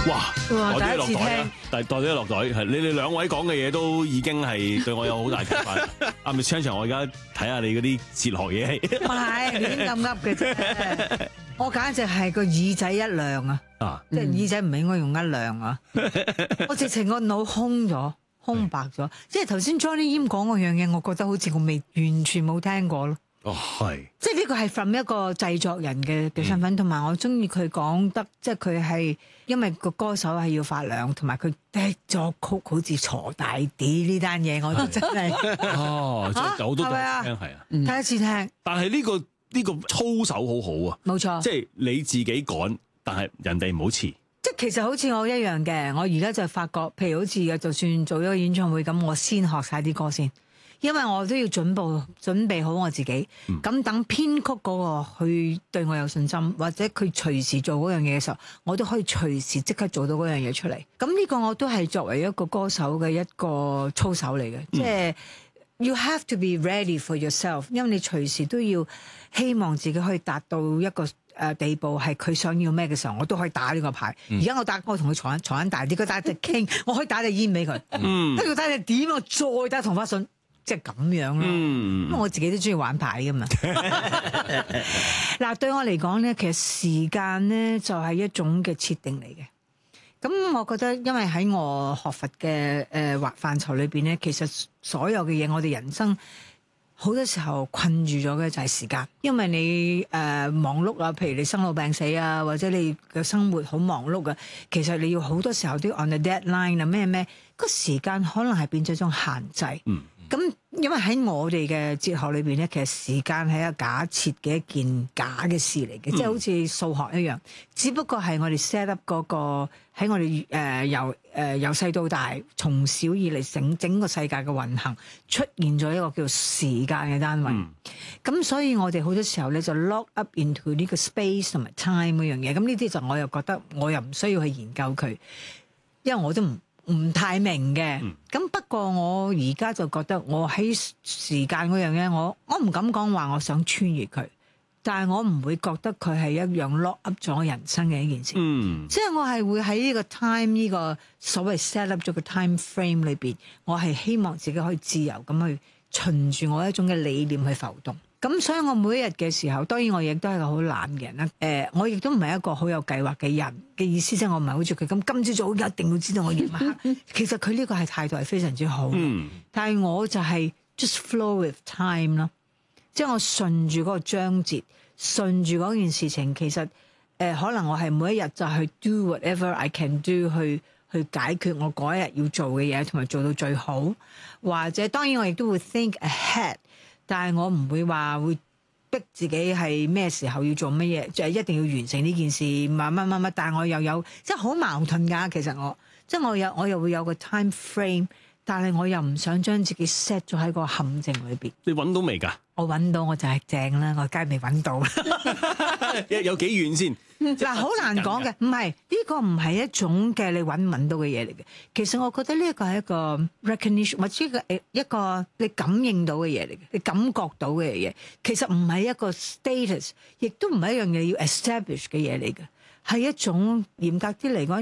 哇！ 第一次聽， 袋咗落袋，係你哋兩位講嘅嘢都已經係對我有好大啟發。阿 Miss Chan，我而家睇下你嗰啲哲學嘢。 唔係你點咁噏嘅啫？我簡直係個耳仔一亮啊！即係耳仔唔係應該用一亮啊！我直情個腦空咗。空白咗，即係頭先 Johnny Yim 講嗰樣嘢，我覺得好似我未完全冇聽過咯。 哦，係， 即係呢個係 from 一個製作人嘅身份，同埋我中意佢講得，即係佢係因為個歌手係要發亮，同埋佢作曲好似鋤大啲呢單嘢，我覺得真係哦，即係有好多聽係啊， 第一次聽。 但係呢個操守好好啊， 冇錯， 即係你自己趕，但係人哋唔好遲。 即係其實好似我一樣嘅，我而家就發覺，譬如好似就算做咗個演唱會咁，我先學晒啲歌先，因為我都要準備好我自己。咁等編曲嗰個去對我有信心，或者佢隨時做嗰樣嘢嘅時候，我都可以隨時即刻做到嗰樣嘢出嚟。咁呢個我都係作為一個歌手嘅一個操守嚟嘅，即係 you have to be ready for yourself， 因為你隨時都要希望自己可以達到一個地步係佢想要咩嘅時候，我都可以打呢個牌。而家我同佢坐緊大啲，佢打隻 King， 我可以打隻煙俾佢。跟住打隻點，我再打同花順，即係咁樣咯。因為我自己都中意玩牌噶嘛。嗱，對我嚟講咧，其實時間咧就係一種嘅設定嚟嘅。咁我覺得，因為喺我學佛嘅範疇裏邊咧，其實所有嘅嘢，我哋人生好多時候困住咗嘅就係時間，因為你忙碌啊，譬如你生老病死啊，或者你嘅生活好忙碌啊，其實你要好多時候都 on the deadline 啊，咩個時間可能係變咗一種限制。咁因為喺我哋嘅哲學裏邊咧，其實時間係一個假設嘅一件假嘅事嚟嘅，即係好似數學一樣，只不過係我哋 set up 嗰個喺我哋由細到大，從小以嚟整個世界嘅運行出現咗一個叫時間嘅單位。咁所以我哋好多時候咧就 lock up into 呢個 space 同埋 time 嗰樣嘢。咁呢啲就我又覺得我又唔需要去研究佢，因為我都唔太明嘅。咁不過我而家就覺得我喺時間嗰樣嘢，我唔敢講話我想穿越佢，但係我唔會覺得佢係一樣 lock up 咗人生嘅一件事。即係我係會喺呢個 time 呢個所謂 set up 咗個 time frame 裏邊，我係希望自己可以自由咁去循住我一種嘅理念去浮動。咁所以我每一日嘅時候，當然我亦都係個好懶嘅人啦。我亦都唔係一個好有計劃嘅人嘅意思，即係我唔係好似佢咁今朝早一定要知道我夜晚黑。其實佢呢個係態度係非常之好。但係我就係 just flow with time 咯，即係我順住嗰個章節，順住嗰件事情。其實可能我係每一日就去 do whatever I can do 去解決我嗰一日要做嘅嘢，同埋做到最好。或者當然我亦都會 think ahead。但係我唔會話會逼自己係咩時候要做乜嘢，就係一定要完成呢件事乜。但係我又有即係好矛盾㗎。其實我又會有個 time frame， 但係我又唔想將自己 set 咗喺個陷阱裏邊。 你揾到未㗎？ 我揾到我就係正啦，我梗係未揾到。 有幾遠先？ 嗱，好難講嘅，唔係呢個唔係一種嘅你揾唔揾到嘅嘢嚟嘅。其實我覺得呢一個係一個 recognition 或者一個你感應到嘅嘢嚟嘅，你感覺到嘅嘢。其實唔係一個 status， 亦都唔係一樣嘢要 establish 嘅嘢嚟嘅，係一種嚴格啲嚟講。